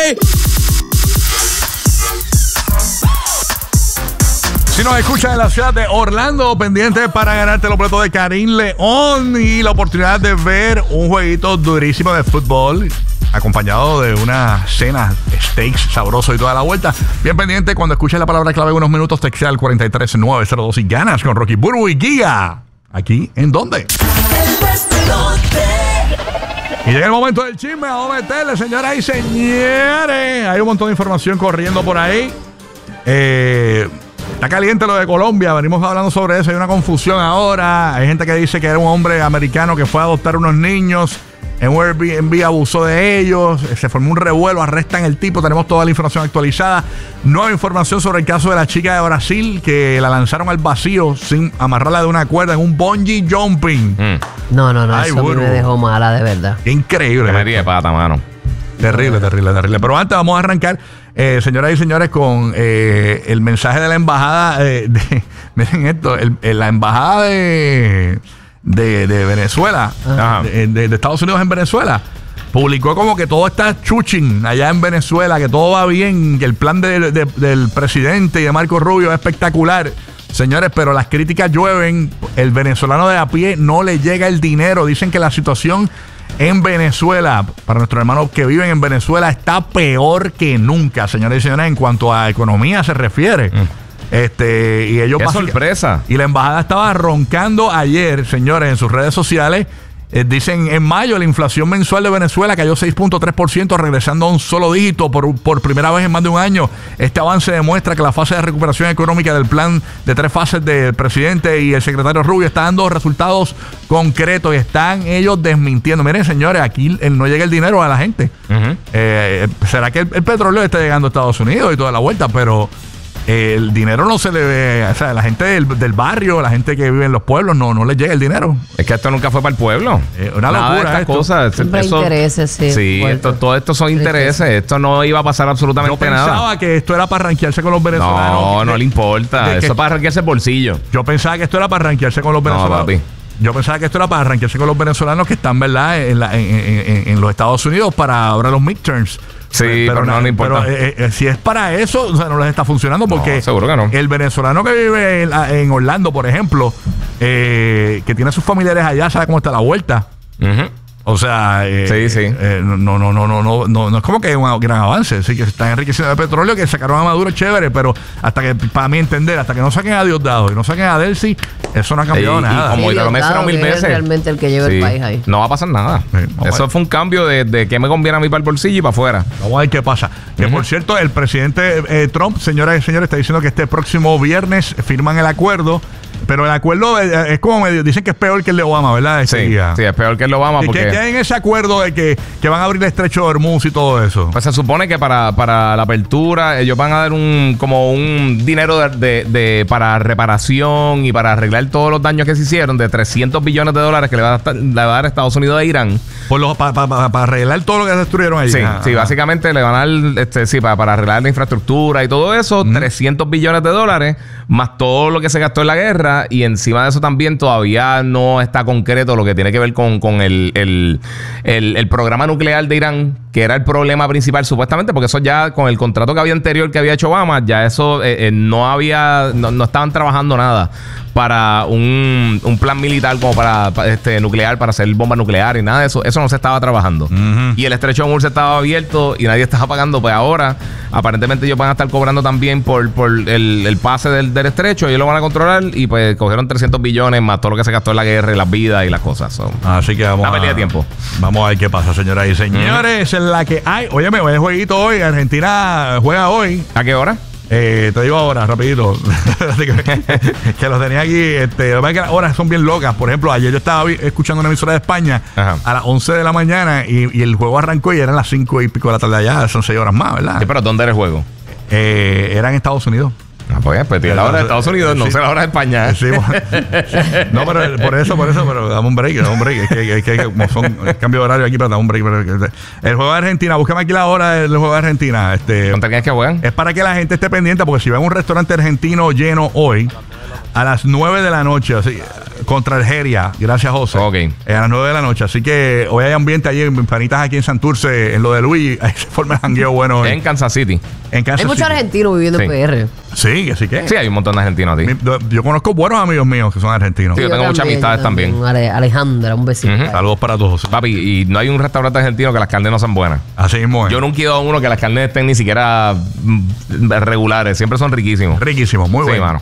Si nos escuchas en la ciudad de Orlando, pendiente para ganarte los boletos de Karim León y la oportunidad de ver un jueguito durísimo de fútbol acompañado de una cena, steaks sabroso y toda la vuelta. Bien pendiente, cuando escuches la palabra clave en unos minutos, textea al 43902 y ganas con Rocky Burbu y Giga. ¿Aquí en dónde? Y llega el momento del chisme. Vamos a meterle, señoras y señores. Hay un montón de información corriendo por ahí. Está caliente lo de Colombia. Venimos hablando sobre eso. Hay una confusión ahora. Hay gente que dice que era un hombre americano que fue a adoptar unos niños. En un Airbnb abusó de ellos. Se formó un revuelo. Arrestan el tipo. Tenemos toda la información actualizada. Nueva información sobre el caso de la chica de Brasil que la lanzaron al vacío sin amarrarla de una cuerda en un bungee jumping. No. Ay, Eso me dejó mala, de verdad. Qué increíble. Me ríe pata, mano. Terrible. Pero antes vamos a arrancar, señoras y señores, con el mensaje de la embajada miren esto, la embajada de Venezuela, de Estados Unidos en Venezuela, publicó como que todo está chuching allá en Venezuela, que todo va bien, que el plan del presidente y de Marco Rubio es espectacular. Señores, pero las críticas llueven. El venezolano de a pie no le llega el dinero. Dicen que la situación en Venezuela, para nuestros hermanos que viven en Venezuela, está peor que nunca, señores y señores, en cuanto a economía se refiere. Y ellos ¡Qué sorpresa! Y la embajada estaba roncando ayer, señores, en sus redes sociales. Dicen, en mayo la inflación mensual de Venezuela cayó 6.3%, regresando a un solo dígito por primera vez en más de un año. Este avance demuestra que la fase de recuperación económica del plan de 3 fases del presidente y el secretario Rubio está dando resultados concretos y están ellos desmintiendo. Miren, señores, aquí no llega el dinero a la gente. ¿Será que el petróleo está llegando a Estados Unidos y toda la vuelta? Pero el dinero no se le ve, o sea, la gente del barrio, la gente que vive en los pueblos, no les llega el dinero. Es que esto nunca fue para el pueblo. Una locura esto. Cosas. Siempre hay intereses, sí. Sí, todo esto son intereses. Esto no iba a pasar absolutamente nada. Yo pensaba que esto era para ranquearse con los venezolanos. No le importa. Eso es para ranquearse el bolsillo. Yo pensaba que esto era para ranquearse con los venezolanos. No, papi. Yo pensaba que esto era para arranquearse con los venezolanos que están, ¿verdad?, en los Estados Unidos para ahora los midterms. Sí, pero no importa. Pero si es para eso, o sea, no les está funcionando porque seguro que no. El venezolano que vive en Orlando, por ejemplo, que tiene a sus familiares allá, sabe cómo está la vuelta. O sea, sí. No es como que es un gran avance. Sí, que se están enriqueciendo de petróleo, que sacaron a Maduro, chévere, pero hasta que, para mí entender, hasta que no saquen a Diosdado y no saquen a Delcy, eso no ha cambiado nada. Y como te lo menciono 1000 veces, es realmente el que lleva el país ahí. No va a pasar nada. Eso fue un cambio de qué me conviene a mí para el bolsillo y para afuera. Vamos a ver qué pasa. Que por cierto, el presidente Trump, señoras y señores, está diciendo que este próximo viernes firman el acuerdo. Pero el acuerdo es como medio, dicen que es peor que el de Obama, ¿verdad? Sí, es peor que el de Obama. Porque ¿qué hay en ese acuerdo de que van a abrir el estrecho de Hormuz y todo eso? Pues se supone que para la apertura ellos van a dar un dinero para reparación y para arreglar todos los daños que se hicieron de $300 billones que le va a dar Estados Unidos a Irán. Para arreglar todo lo que destruyeron ahí. Sí, básicamente le van a dar para arreglar la infraestructura y todo eso, $300 billones, más todo lo que se gastó en la guerra. Y encima de eso también todavía no está concreto lo que tiene que ver con el programa nuclear de Irán, que era el problema principal supuestamente, porque eso ya con el contrato que había anterior que había hecho Obama, ya eso no estaban trabajando nada para un plan militar como para nuclear, para hacer bombas nucleares y nada de eso. Eso no se estaba trabajando. Y el estrecho de Hormuz estaba abierto y nadie estaba pagando. Pues ahora, aparentemente ellos van a estar cobrando también por el pase del estrecho. Ellos lo van a controlar y pues cogieron 300 billones más todo lo que se gastó en la guerra y las vidas y las cosas. Así que vamos a pérdida de tiempo. Vamos a ver qué pasa, señoras y señores. En la que hay, óyeme, el jueguito hoy. Argentina juega hoy. ¿A qué hora? Te digo ahora, rapidito. Que los tenía aquí. Las horas son bien locas. Por ejemplo, ayer yo estaba escuchando una emisora de España a las 11 de la mañana y el juego arrancó y eran las 5 y pico de la tarde allá. Son 6 horas más, ¿verdad? Sí, pero ¿dónde era el juego? Era en Estados Unidos. Pues tiene la hora de Estados Unidos, no sé la hora de España. Sí, no, pero por eso, pero dame un break. Es que como son el cambio de horario aquí, pero dame un break. El juego de Argentina, búscame aquí la hora del juego de Argentina. ¿Contra quién es que juegan? Es para que la gente esté pendiente, porque si ven un restaurante argentino lleno hoy, a las 9 de la noche, así, contra Algeria. Gracias, José. Ok. A las 9 de la noche. Así que hoy hay ambiente allí en panitas aquí en Santurce, en lo de Luis. Ahí se forma el jangueo bueno. En Kansas City. En Kansas Hay muchos City. argentinos viviendo en PR. Sí, así que. Sí, hay un montón de argentinos aquí. Yo conozco buenos amigos míos que son argentinos. Sí, yo tengo muchas amistades también. Alejandra, un besito. Saludos para todos, José. Papi, y no hay un restaurante argentino que las carnes no sean buenas. Así mismo es. Yo nunca he ido a uno que las carnes estén ni siquiera regulares. Siempre son riquísimos. Riquísimo, muy Sí, bueno. mano.